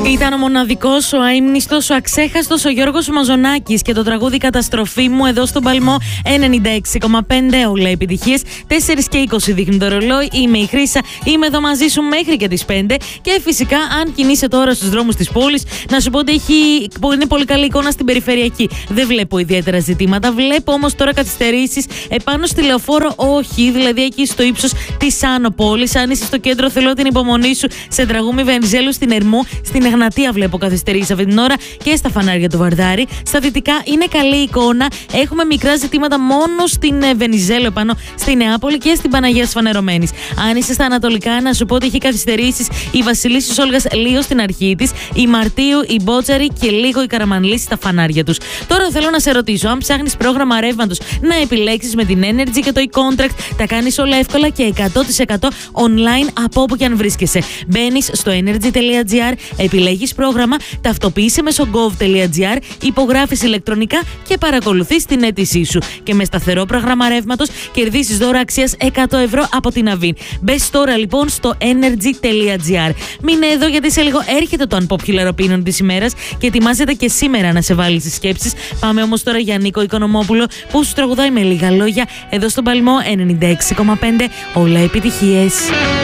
Ήταν ο μοναδικός, ο αείμνηστος, ο αξέχαστος, ο Γιώργος Μαζονάκης και το τραγούδι «Καταστροφή μου» εδώ στον Παλμό 96,5. Όλα επιτυχίες. 4 και 20 δείχνει το ρολόι. Είμαι η Χρύσα, είμαι εδώ μαζί σου μέχρι και τις 5. Και φυσικά, αν κινείσαι τώρα στους δρόμους της πόλης, να σου πω ότι είναι πολύ καλή εικόνα στην περιφερειακή. Δεν βλέπω ιδιαίτερα ζητήματα. Βλέπω όμως τώρα καθυστερήσεις επάνω στη Λεωφόρο, όχι, δηλαδή εκεί στο ύψος της Άνω Πόλης. Αν είσαι στο κέντρο, θέλω την υπομονή σου. Σε Τραγούμη Βενιζέλου, στην Ερμού, στην Εγνατία βλέπω καθυστερήσεις αυτή την ώρα και στα φανάρια του Βαρδάρη. Στα δυτικά είναι καλή εικόνα. Έχουμε μικρά ζητήματα μόνο στην Βενιζέλου επάνω στη Νεάπολη και στην Παναγίας Φανερωμένης. Αν είσαι στα ανατολικά, να σου πω ότι έχει καθυστερήσεις η Βασιλίσσης Όλγας λίγο στην αρχή της, η Μαρτίου, η Μπότσαρη και λίγο η Καραμανλής στα φανάρια τους. Τώρα θέλω να σε ρωτήσω, αν ψάχνεις πρόγραμμα ρεύματος να επιλέξεις με την Energy και το e-contract, τα κάνεις όλα εύκολα και 100% online από όπου και αν βρίσκεσαι. Μπαίνεις στο energy.gr, επιλέγεις πρόγραμμα, ταυτοποιείσαι μέσω gov.gr, υπογράφεις ηλεκτρονικά και παρακολουθείς την αίτησή σου. Και με σταθερό πρόγραμμα ρεύματος κερδίσεις δώρα αξίας 100 ευρώ από την Αβίν. Μπες τώρα λοιπόν στο energy.gr. Μείνε εδώ γιατί σε λίγο έρχεται το Unpopular Opinion της ημέρας και ετοιμάζεται και σήμερα να σε βάλει στις σκέψεις. Πάμε όμως τώρα για Νίκο Οικονομόπουλο που σου τραγουδάει με λίγα λόγια εδώ στον Παλμό 96,5. Όλα επιτυχίες.